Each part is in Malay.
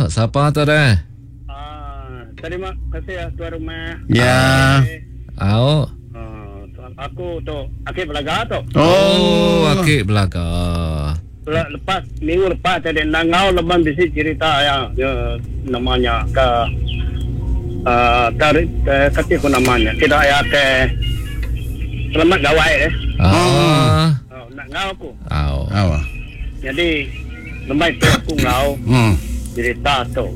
siapa tu dah? Terima kasih tuan rumah. Ya. Au. Aku tu Akib Belaga tu. Oh, Akib Belaga. Lepas minggu lepas tadi Nangau leban bisi cerita yang namanya ke tarik ketiku namanya tidak ya ke selamat gawai nak ngau aku. Jadi lembai tu aku ngau cerita tu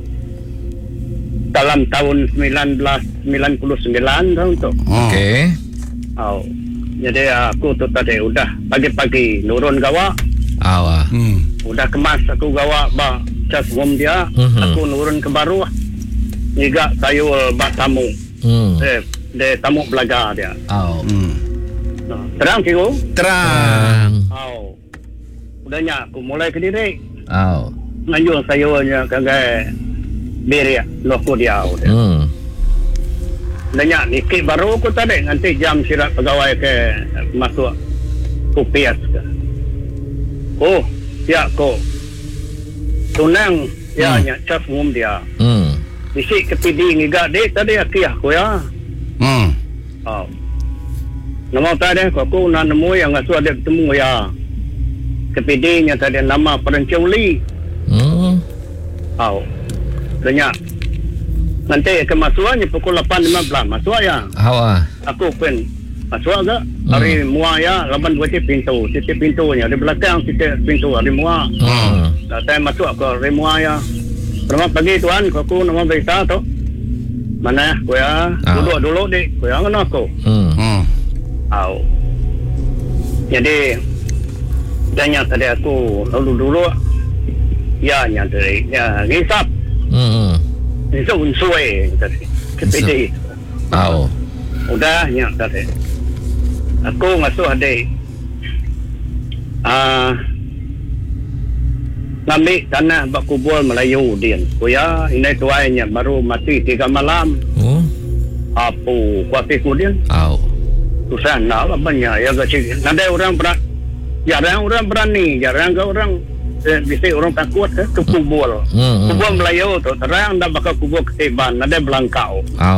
dalam tahun 1999 tahun tu. Okey. Jadi aku tu tadi udah pagi-pagi nurun gawa. Udah kemas aku gawa ba cas bom dia. Aku nurun ke baru. Juga sayur bak tamu. De tamu Belaga dia. Terang cikgu? Terang. Udahnya aku mulai ke diri. Lanjut sayurnya kagak beria loko dia. Nanya nikit baru aku tadi nanti jam sirat pegawai ke masuk UPS ke. Oh, ya ko. Tunang ya nya cas umum dia. Bisi kepidi ngiga dek tadi akiah ko ya. Nama tadi aku nak nemu yang ngasu ada bertemu ya. Kepidi nya tadi nama Perenculi. Tanya nanti kemasuannya pukul 8.15 masuk ya. Aku pun masuk ke hari mua ya laban dua titik pintunya di belakang titik pintu hari mua. Saya masuk ke hari mua ya. Selamat pagi tuan, aku nama berita tu. Mana aku ya? Duduk dulu dik. Aku yang mana aku? Jadi tanya tadi aku lalu dulu ya nyari ya ngisap. Itu unsui tadi. Kepedi. Udah nyak tadi. Aku ngasuh adik. Ngambil tanah bak kubur Melayu dia. Kuya ini tuainya baru mati 3 malam. Apu kuati kudian. Susah nak banyak ya kecil. Nada orang jarang orang berani, jarang orang bisa orang takut ke kubur. Kubur Melayu tu terang dah bakal kubur ketiban, ada belangkau.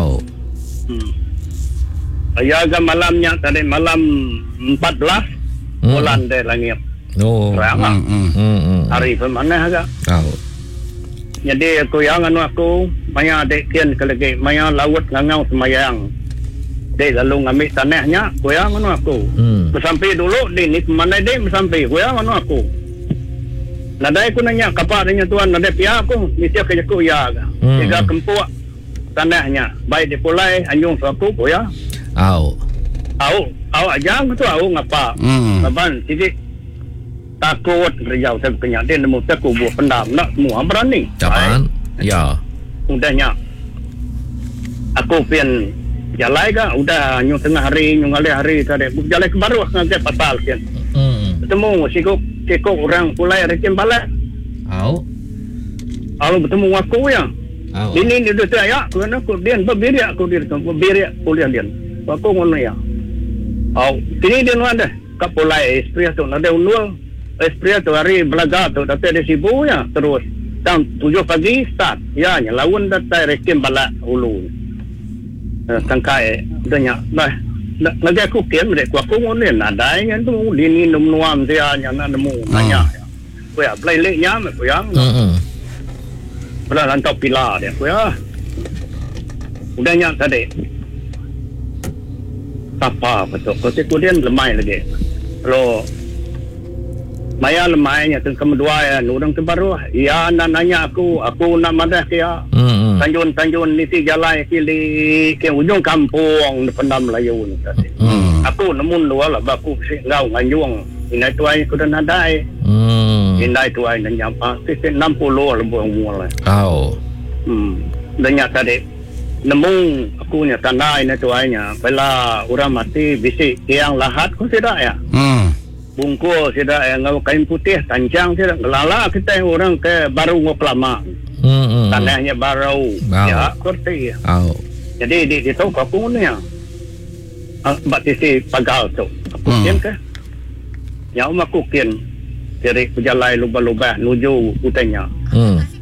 Ya agak malamnya tadi malam 14 bulan deh langit. Terang hari pemana agak. Jadi aku yang aku maya adik kian kelagi maya laut ngangau semayang. Dek lalu ngambil tanahnya, aku yang aku. Sampai dulu di ni mana dek sampai, aku yang aku. Nadai aku nanya kapan adanya tuan nadai pihak aku mesti kerja aku ya. Tiga kempuk tanahnya baik dipulai anjung suatu aku ya. Aja tu aku ngapa? Kapan titik takut kerja saya punya dia nemu aku buat pendam nak semua berani. Kapan? Ya. Udahnya aku pian jalan kan udah nyung tengah hari nyung hari tadi jalan ke baru ngajak pasal pian. Ketemu Cikgu orang pulai rekim balik. Bertemu aku ya. Ini dia saya kerana aku dia berbiri aku kuliah dia. Aku ngono ya. Sini dia ada kat pulai esprit tu ada ulul esprit tu hari Belaga tu tapi ada sibuk ya terus. Jam 7 pagi start. Ya nya lawan datai rekim balik ulu. Tangkai danya bah lagi aku kian mereka aku ngono ada yang tu lini nuam dia yang nak nemu nanya aku ya play leknya aku yang berada lantau pilar dia aku ya udahnya tadi apa betul kemudian lemai lagi kalau maya lemainya kedua ya orang tu baru ya nanya aku nak madah dia Tanjung niti jalan ke ujung kampung pendam Melayu ni tadi. Aku nemu dua lah baku ngau nganjung. Ini tuai aku dah nadai. Ini tuai dan nyapa. Sisi 60 lebih umur lah. Dan nyata tadi nemu aku nya tanda ini tuainya. Bila orang mati bisik yang lahat ku tidak ya. Bungkus tidak yang ngau kain putih tancang tidak. Lala kita orang ke baru ngau lama. Tanahnya baru ya kurti ya. Jadi di tahu aku ni ya batisi pagal tu aku kian ke ya aku kian dari berjalan lubah-lubah nuju utanya